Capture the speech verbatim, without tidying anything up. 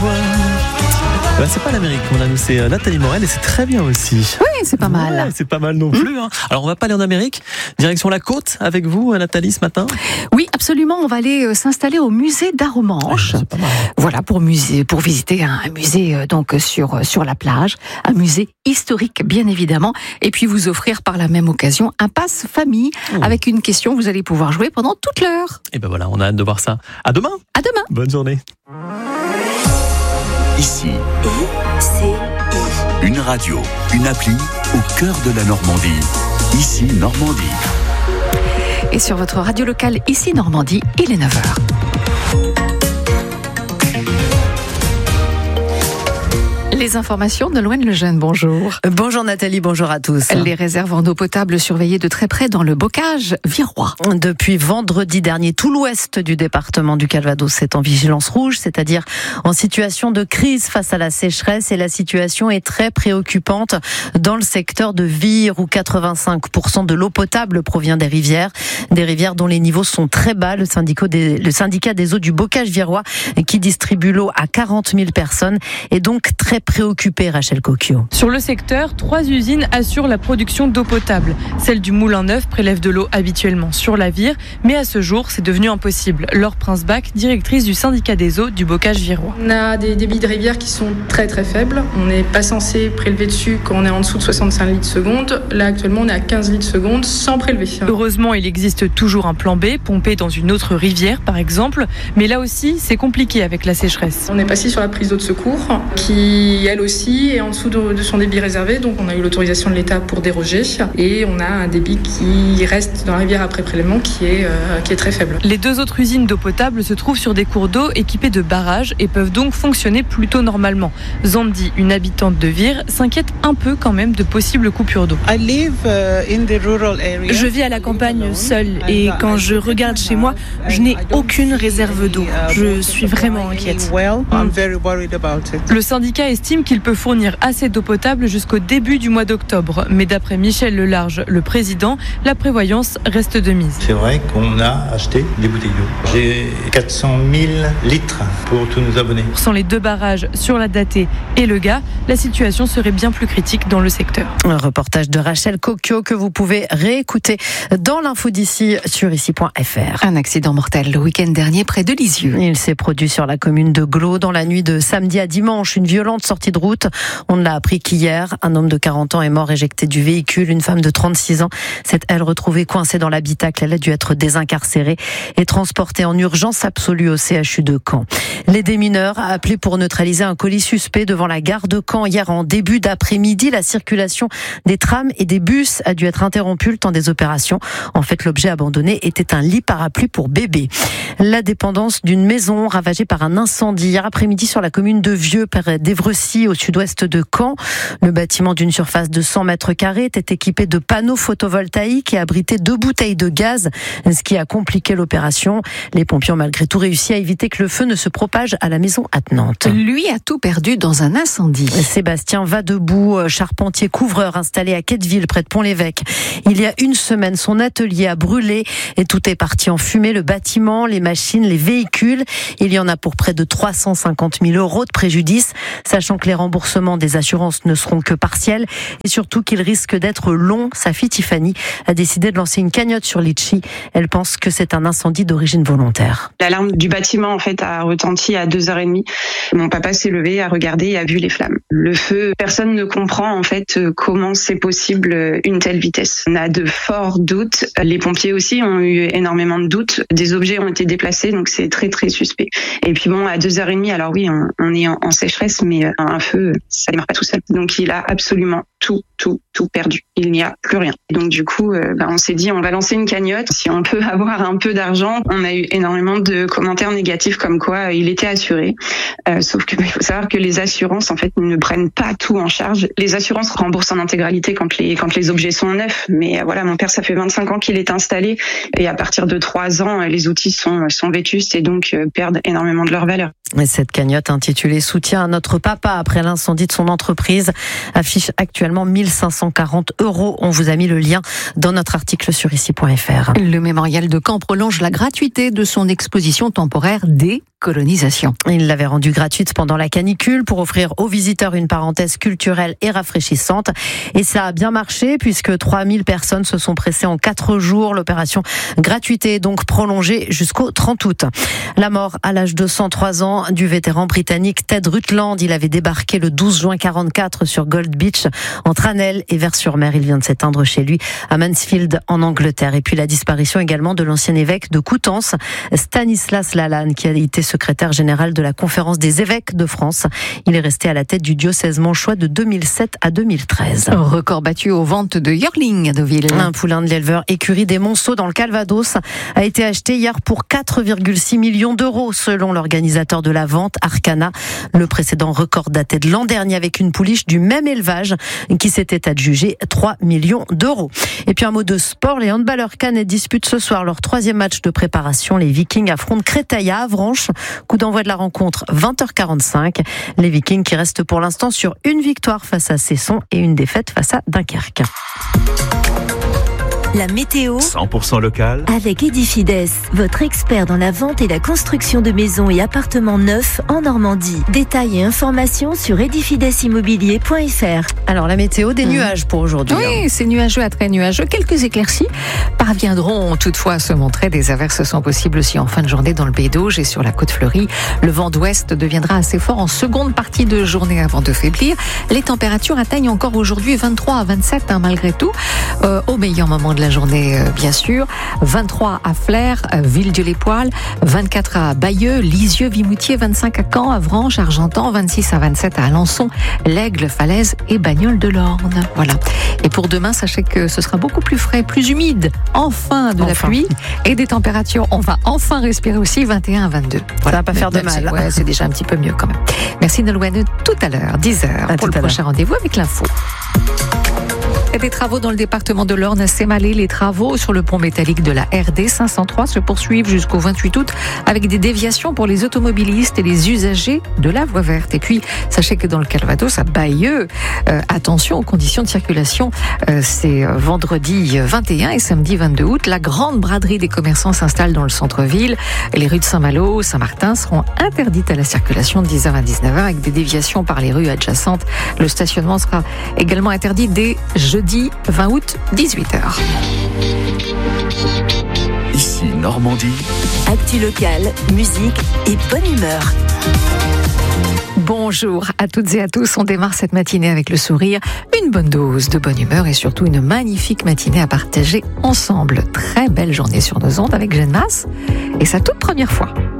voix. Bah, c'est pas l'Amérique qu'on a, nous, c'est Nathalie Morel et c'est très bien aussi. Oui, c'est pas mal. Ouais, c'est pas mal non plus. Hein. Alors, on va pas aller en Amérique. Direction la côte avec vous, Nathalie, ce matin. Oui, absolument. On va aller s'installer au musée d'Arromanches. Ouais, c'est pas mal. Voilà, pour, musée, pour visiter un musée donc sur, sur la plage. Un musée historique, bien évidemment. Et puis, vous offrir par la même occasion un pass famille mmh. avec une question. Vous allez pouvoir jouer pendant toute l'heure. Et ben voilà, on a hâte de voir ça. À demain. À demain. Bonne journée. Ici, I C I. Une radio, une appli au cœur de la Normandie. Ici, Normandie. Et sur votre radio locale, ici, Normandie, il est neuf heures. Les informations de Nolwenn Lejeune, bonjour. Bonjour Nathalie, bonjour à tous. Les réserves en eau potable surveillées de très près dans le bocage virois. Depuis vendredi dernier, tout l'ouest du département du Calvados est en vigilance rouge, c'est-à-dire en situation de crise face à la sécheresse, et la situation est très préoccupante dans le secteur de Vire où quatre-vingt-cinq pour cent de l'eau potable provient des rivières, des rivières dont les niveaux sont très bas. Le syndicat des, le syndicat des eaux du bocage virois qui distribue l'eau à quarante mille personnes est donc très préoccupé, Rachel Cocchio. Sur le secteur, trois usines assurent la production d'eau potable. Celle du Moulin Neuf prélève de l'eau habituellement sur la Vire, mais à ce jour, c'est devenu impossible. Laure Prince-Bach, directrice du syndicat des eaux du bocage virois. On a des débits de rivière qui sont très très faibles. On n'est pas censé prélever dessus quand on est en dessous de soixante-cinq litres seconde. Là, actuellement, on est à quinze litres seconde sans prélever. Heureusement, il existe toujours un plan B, pompé dans une autre rivière, par exemple. Mais là aussi, c'est compliqué avec la sécheresse. On est passé sur la prise d'eau de secours, qui elle aussi est en dessous de son débit réservé, donc on a eu l'autorisation de l'État pour déroger et on a un débit qui reste dans la rivière après prélèvement qui est, euh, qui est très faible. Les deux autres usines d'eau potable se trouvent sur des cours d'eau équipés de barrages et peuvent donc fonctionner plutôt normalement. Zandi, une habitante de Vire, s'inquiète un peu quand même de possibles coupures d'eau. Je vis à la campagne seule et quand je regarde chez moi, je n'ai aucune réserve d'eau. Je suis vraiment inquiète. Le syndicat estime qu'il peut fournir assez d'eau potable jusqu'au début du mois d'octobre. Mais d'après Michel Lelarge, le président, la prévoyance reste de mise. C'est vrai qu'on a acheté des bouteilles d'eau. J'ai quatre cent mille litres pour tous nos abonnés. Sans les deux barrages sur la Datée et le Gard, la situation serait bien plus critique dans le secteur. Un reportage de Rachel Cocchio que vous pouvez réécouter dans l'info d'ici sur ici point f r. Un accident mortel le week-end dernier près de Lisieux. Il s'est produit sur la commune de Glos dans la nuit de samedi à dimanche. Une violente sortie de route. On ne l'a appris qu'hier. Un homme de quarante ans est mort éjecté du véhicule. Une femme de trente-six ans s'est, elle, retrouvée coincée dans l'habitacle. Elle a dû être désincarcérée et transportée en urgence absolue au C H U de Caen. Les démineurs a appelé pour neutraliser un colis suspect devant la gare de Caen hier en début d'après-midi. La circulation des trams et des bus a dû être interrompue le temps des opérations. En fait, l'objet abandonné était un lit parapluie pour bébé. La dépendance d'une maison ravagée par un incendie hier après-midi sur la commune de Vieux, près d'Évrecy, au sud-ouest de Caen. Le bâtiment d'une surface de cent mètres carrés était équipé de panneaux photovoltaïques et abritait deux bouteilles de gaz, ce qui a compliqué l'opération. Les pompiers ont malgré tout réussi à éviter que le feu ne se propage à la maison attenante. Lui a tout perdu dans un incendie. Sébastien Vadebout, charpentier couvreur installé à Quetteville, près de Pont-l'Évêque. Il y a une semaine, son atelier a brûlé et tout est parti en fumée. Le bâtiment, les machines, les véhicules. Il y en a pour près de trois cent cinquante mille euros de préjudice, sachant que les remboursements des assurances ne seront que partiels et surtout qu'ils risquent d'être longs. Sa fille Tiffany a décidé de lancer une cagnotte sur Litchi. Elle pense que c'est un incendie d'origine volontaire. L'alarme du bâtiment en fait a retenti à deux heures trente. Mon papa s'est levé, a regardé et a vu les flammes. Le feu, personne ne comprend en fait comment c'est possible une telle vitesse. On a de forts doutes. Les pompiers aussi ont eu énormément de doutes. Des objets ont été déplacés, donc c'est très très suspect. Et puis bon, à deux heures trente, alors oui, on, on est en, en sécheresse, mais un feu, ça démarre pas tout seul. Donc il a absolument tout, tout, tout perdu. Il n'y a plus rien. Donc du coup, euh, bah, on s'est dit, on va lancer une cagnotte. Si on peut avoir un peu d'argent, on a eu énormément de commentaires négatifs comme quoi euh, il était assuré. Euh, sauf que bah, il faut savoir que les assurances en fait ne prennent pas tout en charge. Les assurances remboursent en intégralité quand les quand les objets sont neufs. Mais euh, voilà, mon père, ça fait vingt-cinq ans qu'il est installé et à partir de trois ans, les outils sont sont vétustes et donc euh, perdent énormément de leur valeur. Et cette cagnotte intitulée Soutien à notre papa après l'incendie de son entreprise affiche actuellement mille cinq cent quarante euros. On vous a mis le lien dans notre article sur ici point f r. Le mémorial de Caen prolonge la gratuité de son exposition temporaire des décolonisation. Il l'avait rendue gratuite pendant la canicule pour offrir aux visiteurs une parenthèse culturelle et rafraîchissante. Et ça a bien marché puisque trois mille personnes se sont pressées en quatre jours. L'opération gratuité est donc prolongée jusqu'au trente août. La mort à l'âge de cent trois ans du vétéran britannique Ted Rutland. Il avait débarqué le douze juin quarante-quatre sur Gold Beach entre Anel et Vers-sur-Mer. Il vient de s'éteindre chez lui à Mansfield en Angleterre. Et puis la disparition également de l'ancien évêque de Coutances, Stanislas Lalanne, qui a été secrétaire général de la Conférence des évêques de France. Il est resté à la tête du diocèse manchois de deux mille sept à deux mille treize. Record battu aux ventes de yearling à Deauville. Un poulain de l'éleveur Écurie des Monceaux dans le Calvados a été acheté hier pour quatre virgule six millions d'euros selon l'organisateur de la vente, Arcana. Le précédent record datait de l'an dernier avec une pouliche du même élevage qui s'était adjugé trois millions d'euros. Et puis un mot de sport, les handballeurs canets disputent ce soir leur troisième match de préparation. Les Vikings affrontent Créteil à Avranches. Coup d'envoi de la rencontre vingt heures quarante-cinq. Les Vikings qui restent pour l'instant sur une victoire face à Cesson et une défaite face à Dunkerque. La météo cent pour cent local avec Edifides, votre expert dans la vente et la construction de maisons et appartements neufs en Normandie. Détails et informations sur edifides immobilier point f r. Alors la météo, des mmh. nuages pour aujourd'hui. Oui, c'est nuageux à très nuageux. Quelques éclaircies parviendront toutefois à se montrer. Des averses sont possibles aussi en fin de journée dans le Pays d'Auge et sur la côte fleurie. Le vent d'ouest deviendra assez fort en seconde partie de journée avant de faiblir. Les températures atteignent encore aujourd'hui vingt-trois à vingt-sept hein, malgré tout. Euh, au meilleur moment de la journée, euh, bien sûr. vingt-trois à Flers, euh, Villedieu-les-Poils, vingt-quatre à Bayeux, Lisieux, Vimoutier, vingt-cinq à Caen, Avranches, Argentan, vingt-six à vingt-sept à Alençon, l'Aigle, Falaise et Bagnoles-de-l'Orne. Voilà. Et pour demain, sachez que ce sera beaucoup plus frais, plus humide. Enfin de enfin. la pluie et des températures. On va enfin respirer aussi vingt et un à vingt-deux. Voilà, ça va pas faire de mal. Ouais, c'est déjà un petit peu mieux quand même. Merci Nolwenn. Tout à l'heure, dix heures, à pour le prochain rendez-vous avec l'info. Des travaux dans le département de l'Orne à Sémalé. Les travaux sur le pont métallique de la R D cinq cent trois se poursuivent jusqu'au vingt-huit août avec des déviations pour les automobilistes et les usagers de la voie verte. Et puis, sachez que dans le Calvados, à Bayeux, euh, attention aux conditions de circulation. Euh, c'est vendredi vingt et un et samedi vingt-deux août. La grande braderie des commerçants s'installe dans le centre-ville. Les rues de Saint-Malo, Saint-Martin seront interdites à la circulation de dix heures à dix-neuf heures avec des déviations par les rues adjacentes. Le stationnement sera également interdit dès jeudi vingt août, dix-huit heures. Ici Normandie. Actu locale, musique et bonne humeur. Bonjour à toutes et à tous. On démarre cette matinée avec le sourire, une bonne dose de bonne humeur et surtout une magnifique matinée à partager ensemble. Très belle journée sur nos ondes avec Jeanne Masse et sa toute première fois.